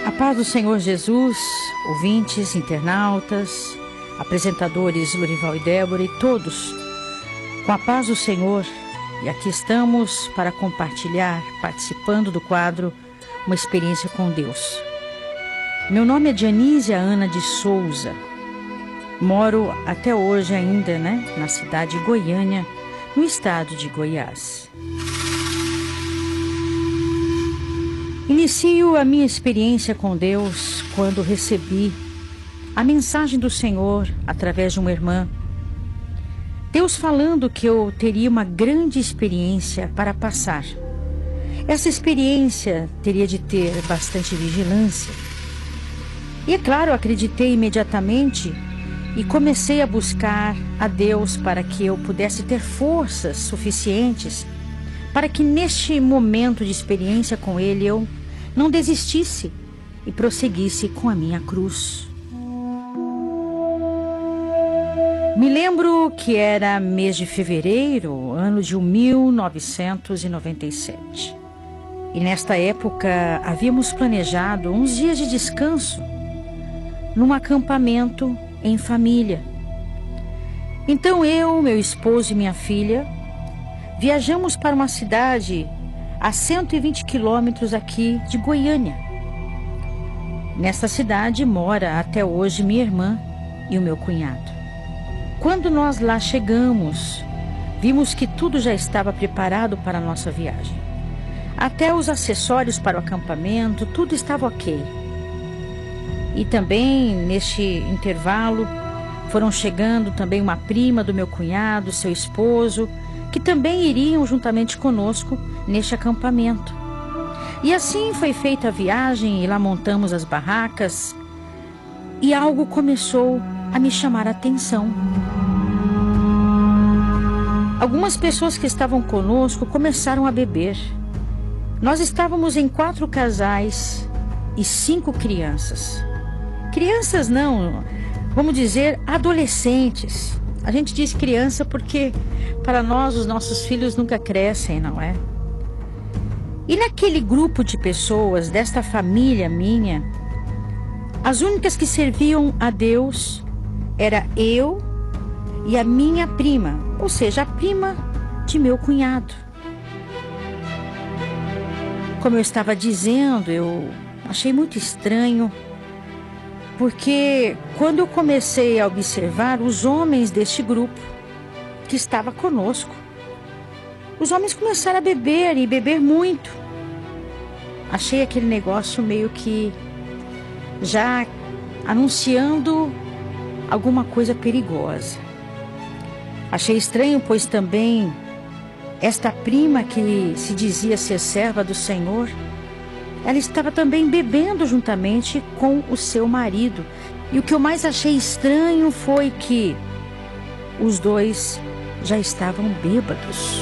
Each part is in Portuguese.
A paz do Senhor Jesus, ouvintes, internautas, apresentadores Lorival e Débora e todos, com a paz do Senhor, e aqui estamos para compartilhar, participando do quadro Uma Experiência com Deus. Meu nome é Dianísia Ana de Souza, moro até hoje ainda, na cidade de Goiânia, no estado de Goiás. Inicio a minha experiência com Deus quando recebi a mensagem do Senhor através de uma irmã. Deus falando que eu teria uma grande experiência para passar. Essa experiência teria de ter bastante vigilância. E é claro, eu acreditei imediatamente e comecei a buscar a Deus para que eu pudesse ter forças suficientes para que neste momento de experiência com Ele eu não desistisse e prosseguisse com a minha cruz. Me lembro que era mês de fevereiro, ano de 1997. E nesta época havíamos planejado uns dias de descanso num acampamento em família. Então eu, meu esposo e minha filha viajamos para uma cidade a 120 quilômetros aqui de Goiânia. Nesta cidade mora até hoje minha irmã e o meu cunhado. Quando nós lá chegamos, vimos que tudo já estava preparado para a nossa viagem. Até os acessórios para o acampamento, tudo estava ok. E também, neste intervalo, foram chegando também uma prima do meu cunhado, seu esposo, que também iriam juntamente conosco neste acampamento. E assim foi feita a viagem e lá montamos as barracas e algo começou a me chamar a atenção. Algumas pessoas que estavam conosco começaram a beber. Nós estávamos em 4 casais e 5 crianças. Crianças não, vamos dizer adolescentes. A gente diz criança porque para nós os nossos filhos nunca crescem, não é? E naquele grupo de pessoas, desta família minha, as únicas que serviam a Deus era eu e a minha prima, ou seja, a prima de meu cunhado. Como eu estava dizendo, eu achei muito estranho, porque quando eu comecei a observar os homens deste grupo que estava conosco, os homens começaram a beber e beber muito. Achei aquele negócio meio que já anunciando alguma coisa perigosa. Achei estranho, pois também esta prima que se dizia ser serva do Senhor, ela estava também bebendo juntamente com o seu marido. E o que eu mais achei estranho foi que os dois já estavam bêbados.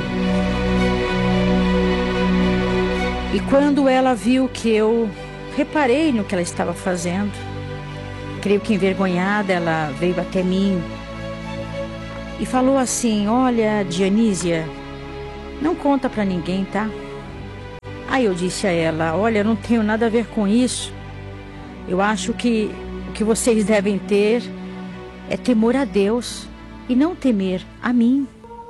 E quando ela viu que eu reparei no que ela estava fazendo, creio que envergonhada, ela veio até mim e falou assim: "Olha, Dianísia, não conta para ninguém, tá?" Aí eu disse a ela: "Olha, eu não tenho nada a ver com isso. Eu acho que o que vocês devem ter é temor a Deus e não temer a mim."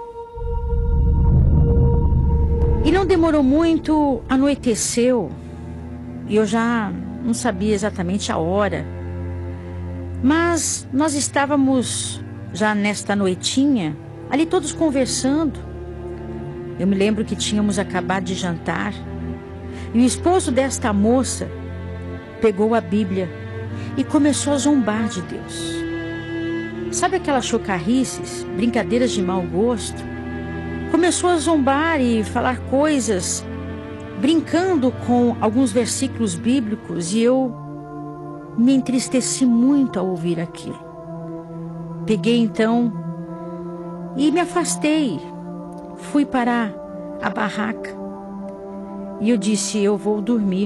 E não demorou muito, anoiteceu, e eu já não sabia exatamente a hora. Mas nós estávamos já nesta noitinha, ali todos conversando. Eu me lembro que tínhamos acabado de jantar, e o esposo desta moça pegou a Bíblia e começou a zombar de Deus. Sabe aquelas chocarrices, brincadeiras de mau gosto? Começou a zombar e falar coisas, brincando com alguns versículos bíblicos, e eu me entristeci muito ao ouvir aquilo. Peguei então e me afastei, fui para a barraca e eu disse: "Eu vou dormir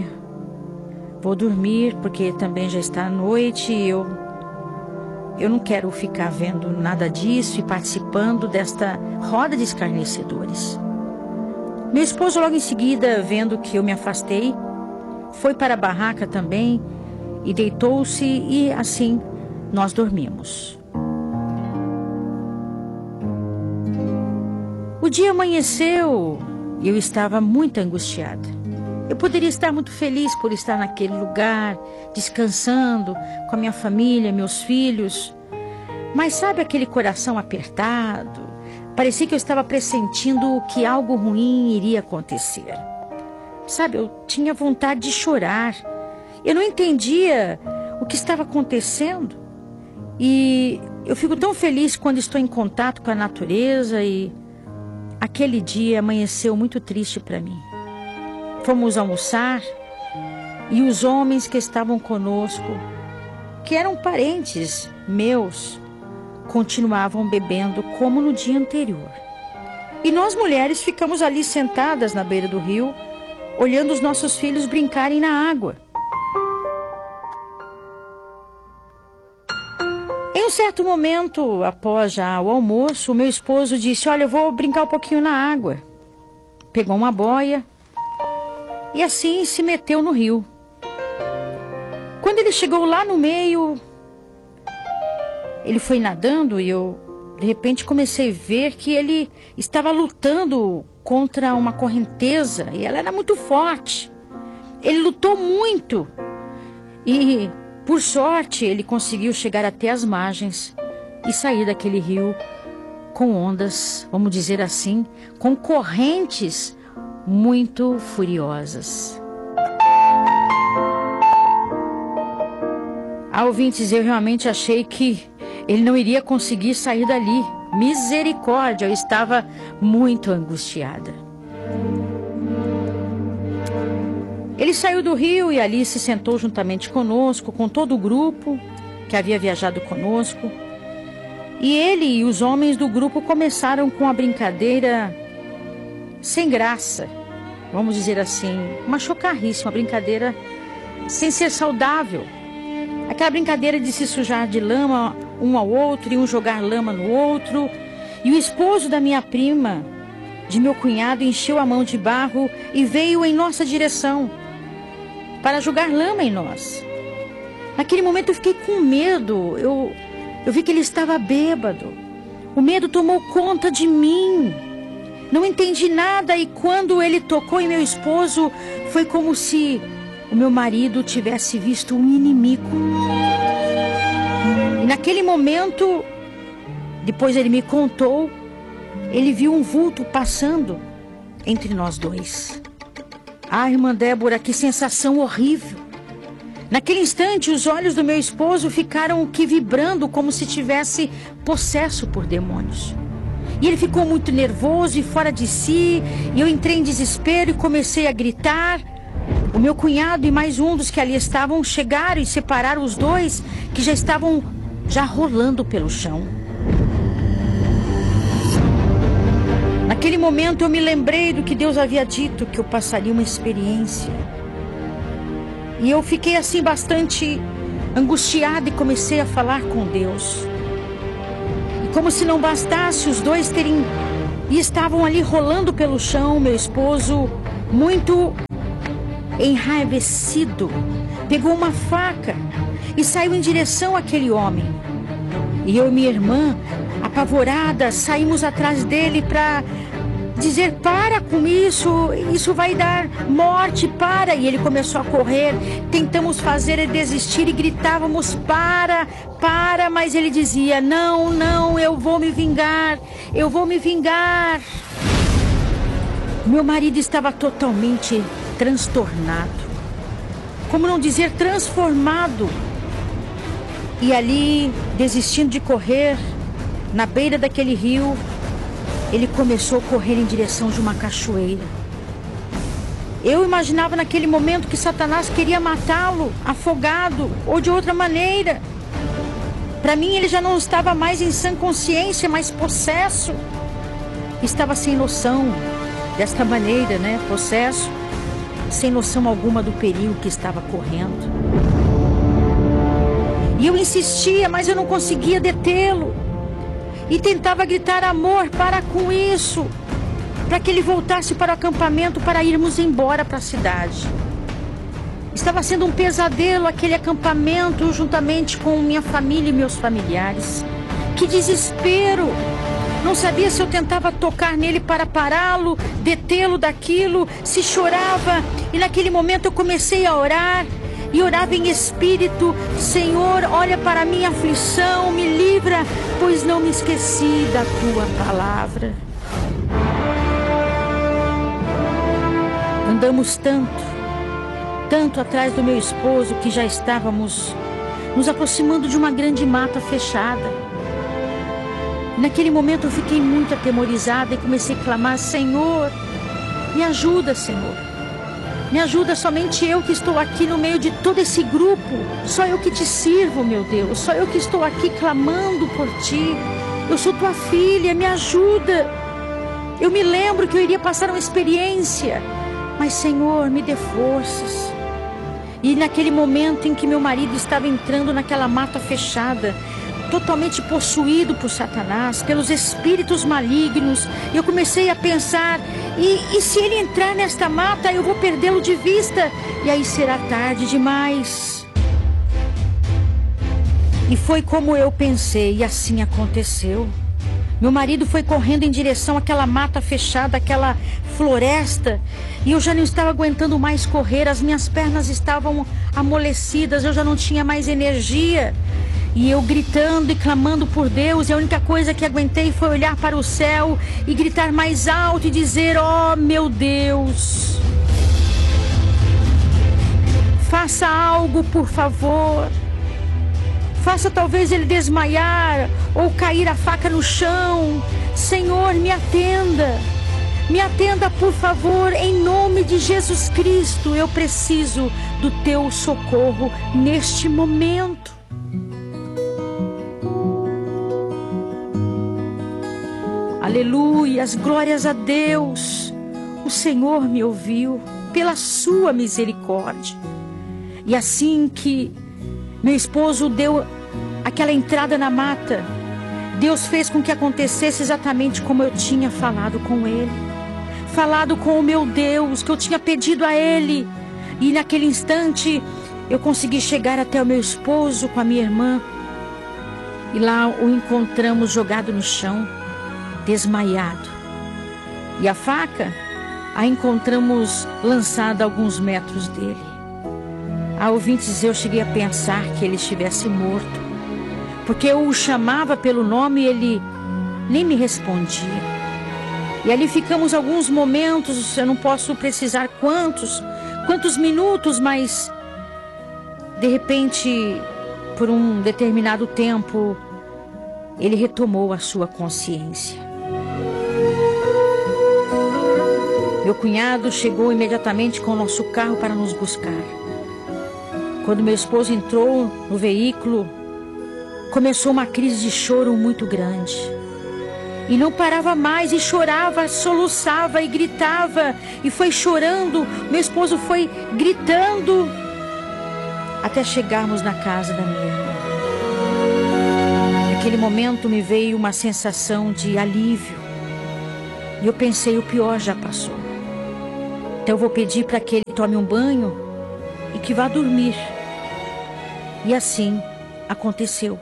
porque também já está à noite e eu não quero ficar vendo nada disso e participando desta roda de escarnecedores." Meu esposo logo em seguida, vendo que eu me afastei, foi para a barraca também e deitou-se, e assim nós dormimos. O dia amanheceu e eu estava muito angustiada. Eu poderia estar muito feliz por estar naquele lugar, descansando com a minha família, meus filhos. Mas sabe aquele coração apertado? Parecia que eu estava pressentindo que algo ruim iria acontecer. Sabe, eu tinha vontade de chorar. Eu não entendia o que estava acontecendo. E eu fico tão feliz quando estou em contato com a natureza, e aquele dia amanheceu muito triste para mim. Fomos almoçar e os homens que estavam conosco, que eram parentes meus, continuavam bebendo como no dia anterior. E nós mulheres ficamos ali sentadas na beira do rio, olhando os nossos filhos brincarem na água. Em um certo momento, após já o almoço, o meu esposo disse: olha, eu vou brincar um pouquinho na água. Pegou uma boia e assim se meteu no rio. Quando ele chegou lá no meio, ele foi nadando e eu, de repente, comecei a ver que ele estava lutando contra uma correnteza e ela era muito forte. Ele lutou muito e, por sorte, ele conseguiu chegar até as margens e sair daquele rio com ondas, vamos dizer assim, com correntes muito furiosas. Ouvintes, eu realmente achei que ele não iria conseguir sair dali. Misericórdia, eu estava muito angustiada. Ele saiu do rio e ali se sentou juntamente conosco, com todo o grupo que havia viajado conosco. E ele e os homens do grupo começaram com a brincadeira sem graça, vamos dizer assim, uma chocarrice, uma brincadeira sem ser saudável. Aquela brincadeira de se sujar de lama um ao outro e um jogar lama no outro. E o esposo da minha prima, de meu cunhado, encheu a mão de barro e veio em nossa direção para jogar lama em nós. Naquele momento eu fiquei com medo, eu vi que ele estava bêbado. O medo tomou conta de mim. Não entendi nada, e quando ele tocou em meu esposo, foi como se o meu marido tivesse visto um inimigo. E naquele momento, depois ele me contou, ele viu um vulto passando entre nós dois. Ah, irmã Débora, que sensação horrível. Naquele instante, os olhos do meu esposo ficaram vibrando como se tivesse possesso por demônios. E ele ficou muito nervoso e fora de si, e eu entrei em desespero e comecei a gritar. O meu cunhado e mais um dos que ali estavam chegaram e separaram os dois que já estavam rolando pelo chão. Naquele momento eu me lembrei do que Deus havia dito, que eu passaria uma experiência. E eu fiquei assim bastante angustiada e comecei a falar com Deus. E como se não bastasse os dois e estavam ali rolando pelo chão, meu esposo, muito enraivecido, pegou uma faca e saiu em direção àquele homem. E eu e minha irmã, apavorada, saímos atrás dele para dizer: para com isso, isso vai dar morte, para. E ele começou a correr, tentamos fazer ele desistir e gritávamos: para, mas ele dizia: não, eu vou me vingar, eu vou me vingar. Meu marido estava totalmente transtornado, como não dizer transformado. E ali, desistindo de correr, na beira daquele rio, ele começou a correr em direção de uma cachoeira. Eu imaginava naquele momento que Satanás queria matá-lo, afogado ou de outra maneira. Para mim, ele já não estava mais em sã consciência, mas possesso. Estava sem noção, desta maneira, possesso, sem noção alguma do perigo que estava correndo. E eu insistia, mas eu não conseguia detê-lo. E tentava gritar: amor, para com isso, para que ele voltasse para o acampamento, para irmos embora para a cidade. Estava sendo um pesadelo aquele acampamento juntamente com minha família e meus familiares. Que desespero! Não sabia se eu tentava tocar nele para pará-lo, detê-lo daquilo, se chorava. E naquele momento eu comecei a orar. E orava em espírito: Senhor, olha para a minha aflição, me livra, pois não me esqueci da tua palavra. Andamos tanto atrás do meu esposo, que já estávamos nos aproximando de uma grande mata fechada. Naquele momento eu fiquei muito atemorizada e comecei a clamar: Senhor, me ajuda, Senhor. Me ajuda, somente eu que estou aqui no meio de todo esse grupo. Só eu que te sirvo, meu Deus. Só eu que estou aqui clamando por ti. Eu sou tua filha, me ajuda. Eu me lembro que eu iria passar uma experiência, mas, Senhor, me dê forças. E naquele momento em que meu marido estava entrando naquela mata fechada, totalmente possuído por Satanás, pelos espíritos malignos, eu comecei a pensar: e se ele entrar nesta mata, eu vou perdê-lo de vista, e aí será tarde demais. E foi como eu pensei, e assim aconteceu. Meu marido foi correndo em direção àquela mata fechada, àquela floresta, e eu já não estava aguentando mais correr, as minhas pernas estavam amolecidas, eu já não tinha mais energia. E eu gritando e clamando por Deus, e a única coisa que aguentei foi olhar para o céu e gritar mais alto e dizer: oh, meu Deus, faça algo, por favor. Faça talvez ele desmaiar ou cair a faca no chão. Senhor, me atenda. Me atenda, por favor, em nome de Jesus Cristo. Eu preciso do teu socorro neste momento. Aleluias, glórias a Deus. O Senhor me ouviu pela sua misericórdia. E assim que meu esposo deu aquela entrada na mata, Deus fez com que acontecesse exatamente como eu tinha falado com ele. Falado com o meu Deus, que eu tinha pedido a ele. E naquele instante eu consegui chegar até o meu esposo com a minha irmã. E lá o encontramos jogado no chão, desmaiado. E a faca a encontramos lançada a alguns metros dele. Ouvintes, eu cheguei a pensar que ele estivesse morto, porque eu o chamava pelo nome e ele nem me respondia. E ali ficamos alguns momentos, eu não posso precisar quantos minutos, mas de repente, por um determinado tempo, ele retomou a sua consciência. Meu cunhado chegou imediatamente com o nosso carro para nos buscar. Quando meu esposo entrou no veículo, começou uma crise de choro muito grande. E não parava mais, e chorava, soluçava e gritava, e foi chorando. Meu esposo foi gritando, até chegarmos na casa da minha irmã. Naquele momento me veio uma sensação de alívio. E eu pensei: o pior já passou. Então eu vou pedir para que ele tome um banho e que vá dormir. E assim aconteceu.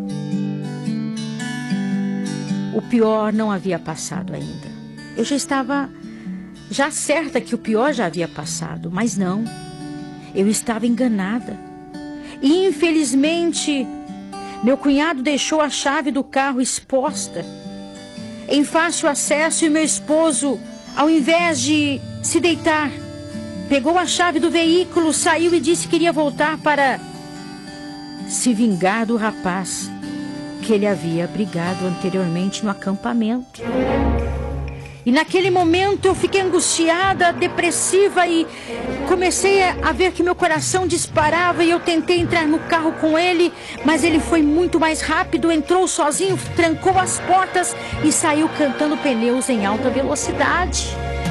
O pior não havia passado ainda. Eu já estava certa que o pior já havia passado, mas não. Eu estava enganada. E infelizmente, meu cunhado deixou a chave do carro exposta, em fácil acesso, e meu esposo, ao invés de se deitar, pegou a chave do veículo, saiu e disse que iria voltar para se vingar do rapaz que ele havia brigado anteriormente no acampamento. E naquele momento eu fiquei angustiada, depressiva, e comecei a ver que meu coração disparava, e eu tentei entrar no carro com ele, mas ele foi muito mais rápido, entrou sozinho, trancou as portas e saiu cantando pneus em alta velocidade.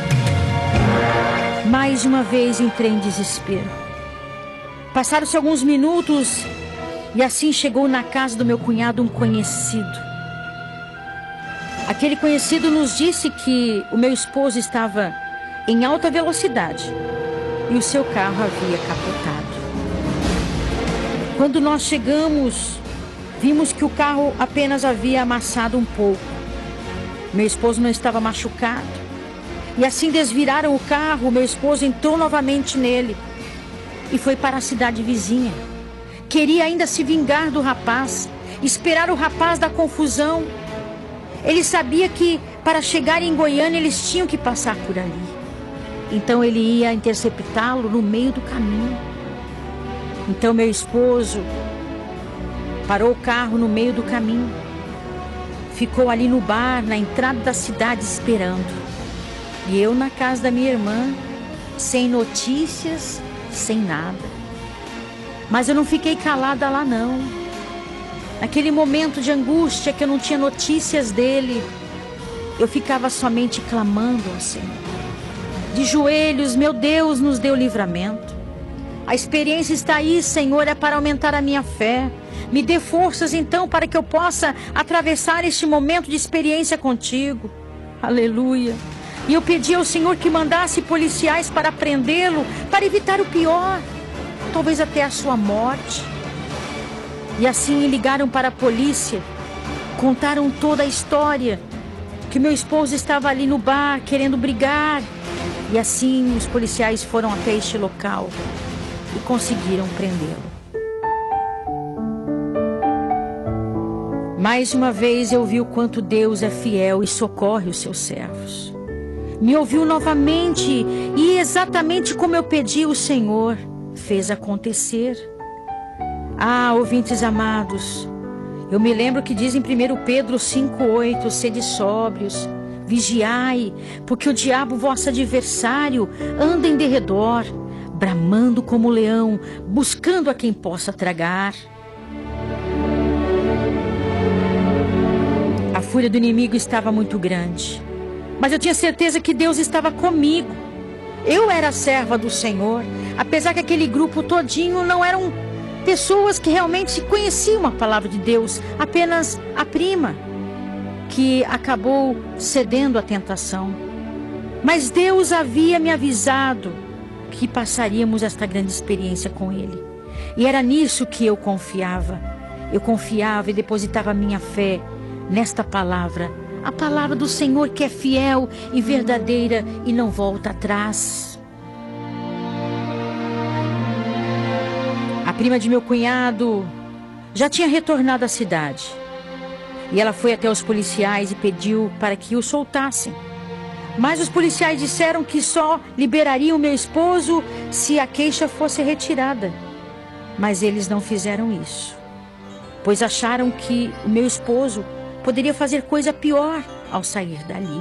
Mais uma vez entrei em desespero. Passaram-se alguns minutos e assim chegou na casa do meu cunhado um conhecido. Aquele conhecido nos disse que o meu esposo estava em alta velocidade e o seu carro havia capotado. Quando nós chegamos, vimos que o carro apenas havia amassado um pouco. Meu esposo não estava machucado. E assim desviraram o carro, meu esposo entrou novamente nele e foi para a cidade vizinha. Queria ainda se vingar do rapaz, esperar o rapaz da confusão. Ele sabia que para chegar em Goiânia eles tinham que passar por ali. Então ele ia interceptá-lo no meio do caminho. Então meu esposo parou o carro no meio do caminho. Ficou ali no bar, na entrada da cidade, esperando. E eu na casa da minha irmã, sem notícias, sem nada. Mas eu não fiquei calada lá não. Naquele momento de angústia que eu não tinha notícias dele, eu ficava somente clamando ao Senhor. De joelhos, meu Deus, nos deu livramento. A experiência está aí, Senhor, é para aumentar a minha fé. Me dê forças então para que eu possa atravessar este momento de experiência contigo. Aleluia. E eu pedi ao Senhor que mandasse policiais para prendê-lo, para evitar o pior, talvez até a sua morte. E assim ligaram para a polícia, contaram toda a história, que meu esposo estava ali no bar querendo brigar. E assim os policiais foram até este local e conseguiram prendê-lo. Mais uma vez eu vi o quanto Deus é fiel e socorre os seus servos. Me ouviu novamente e exatamente como eu pedi, o Senhor fez acontecer. Ah, ouvintes amados, eu me lembro que diz em 1 Pedro 5,8, sede sóbrios, vigiai, porque o diabo, vosso adversário, anda em derredor, bramando como leão, buscando a quem possa tragar. A fúria do inimigo estava muito grande, mas eu tinha certeza que Deus estava comigo. Eu era serva do Senhor, apesar que aquele grupo todinho não eram pessoas que realmente conheciam a palavra de Deus, apenas a prima, que acabou cedendo à tentação. Mas Deus havia me avisado que passaríamos esta grande experiência com Ele. E era nisso que eu confiava. Eu confiava e depositava a minha fé nesta palavra. A palavra do Senhor que é fiel e verdadeira e não volta atrás. A prima de meu cunhado já tinha retornado à cidade. E ela foi até os policiais e pediu para que o soltassem. Mas os policiais disseram que só liberariam meu esposo se a queixa fosse retirada. Mas eles não fizeram isso, pois acharam que o meu esposo poderia fazer coisa pior ao sair dali.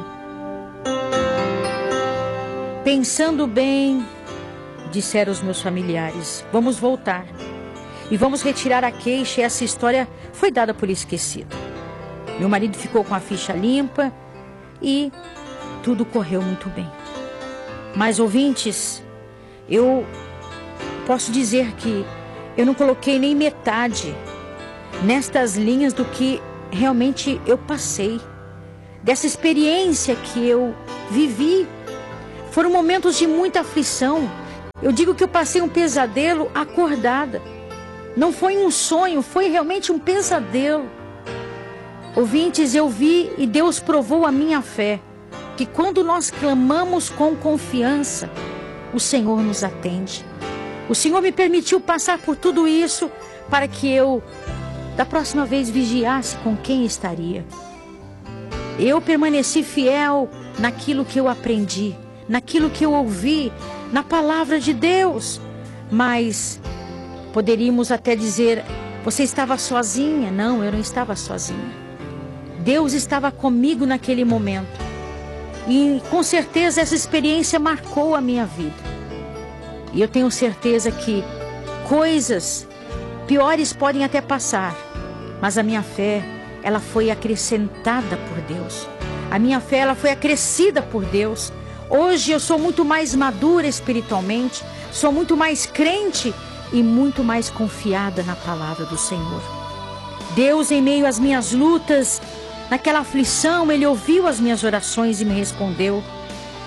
Pensando bem, disseram os meus familiares, vamos voltar e vamos retirar a queixa, e essa história foi dada por esquecida. Meu marido ficou com a ficha limpa e tudo correu muito bem. Mas, ouvintes, eu posso dizer que eu não coloquei nem metade nestas linhas do que realmente eu passei, dessa experiência que eu vivi. Foram momentos de muita aflição. Eu digo que eu passei um pesadelo acordada. Não foi um sonho, foi realmente um pesadelo. Ouvintes, eu vi e Deus provou a minha fé, que quando nós clamamos com confiança, o Senhor nos atende. O Senhor me permitiu passar por tudo isso para que eu, da próxima vez, vigiasse com quem estaria. Eu permaneci fiel naquilo que eu aprendi, naquilo que eu ouvi, na palavra de Deus. Mas poderíamos até dizer, você estava sozinha? Não, eu não estava sozinha. Deus estava comigo naquele momento. E com certeza essa experiência marcou a minha vida. E eu tenho certeza que coisas piores podem até passar, mas a minha fé, ela foi acrescentada por Deus. A minha fé, ela foi acrescida por Deus. Hoje eu sou muito mais madura espiritualmente, sou muito mais crente e muito mais confiada na palavra do Senhor. Deus, em meio às minhas lutas, naquela aflição, Ele ouviu as minhas orações e me respondeu.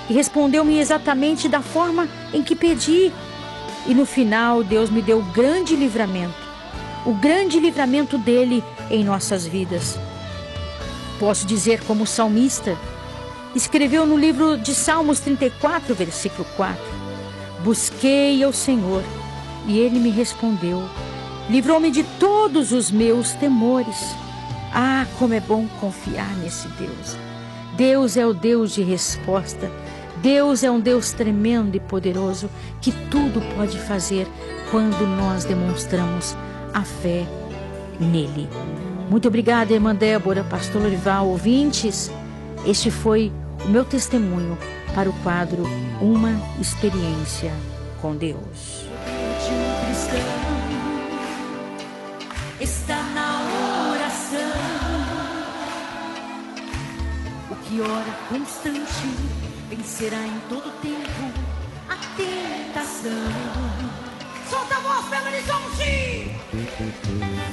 e respondeu-me exatamente da forma em que pedi. E no final, Deus me deu grande livramento, o grande livramento dele em nossas vidas. Posso dizer como o salmista escreveu no livro de Salmos 34, versículo 4: busquei ao Senhor e ele me respondeu, livrou-me de todos os meus temores. Ah, como é bom confiar nesse Deus. Deus é o Deus de resposta. Deus é um Deus tremendo e poderoso que tudo pode fazer quando nós demonstramos a fé nele. Muito obrigada, irmã Débora, pastor Lorival, ouvintes. Este foi o meu testemunho para o quadro Uma Experiência com Deus. Está na oração, o que ora constante vencerá em todo tempo a tentação. Solta a voz, Belo Horizonte!